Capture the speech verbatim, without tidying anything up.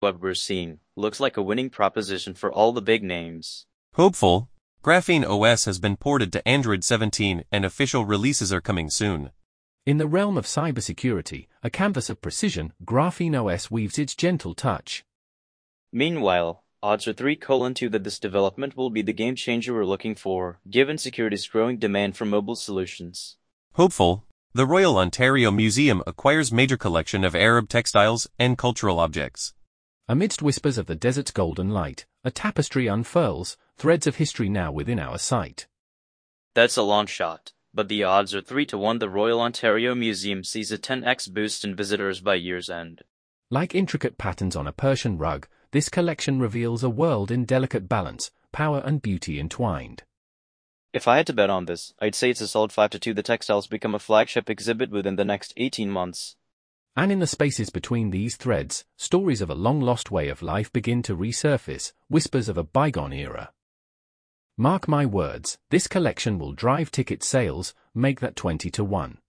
What we're seeing looks like a winning proposition for all the big names. Hopeful, Graphene O S has been ported to Android seventeen and official releases are coming soon. In the realm of cybersecurity, a canvas of precision, Graphene O S weaves its gentle touch. Meanwhile, odds are three colon two that this development will be the game changer we're looking for, given security's growing demand for mobile solutions. Hopeful, the Royal Ontario Museum acquires major collection of Arab textiles and cultural objects. Amidst whispers of the desert's golden light, a tapestry unfurls, threads of history now within our sight. That's a long shot, but the odds are three to one the Royal Ontario Museum sees a ten x boost in visitors by year's end. Like intricate patterns on a Persian rug, this collection reveals a world in delicate balance, power and beauty entwined. If I had to bet on this, I'd say it's a solid five to two the textiles become a flagship exhibit within the next eighteen months. And in the spaces between these threads, stories of a long-lost way of life begin to resurface, whispers of a bygone era. Mark my words, this collection will drive ticket sales, make that twenty to one.